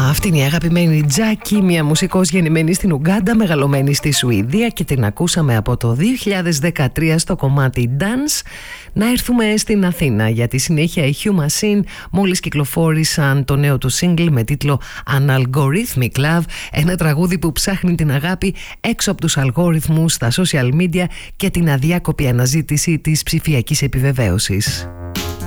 Αυτή είναι η αγαπημένη Τζάκι, μια μουσικός γεννημένη στην Ουγκάντα, μεγαλωμένη στη Σουηδία, και την ακούσαμε από το 2013 στο κομμάτι Dance. Να έρθουμε στην Αθήνα για τη συνέχεια. Οι Hugh Machine μόλις κυκλοφόρησαν το νέο του single με τίτλο An Algorithmic Love, ένα τραγούδι που ψάχνει την αγάπη έξω από τους αλγόριθμους, τα social media και την αδιάκοπη αναζήτηση της ψηφιακής επιβεβαίωσης.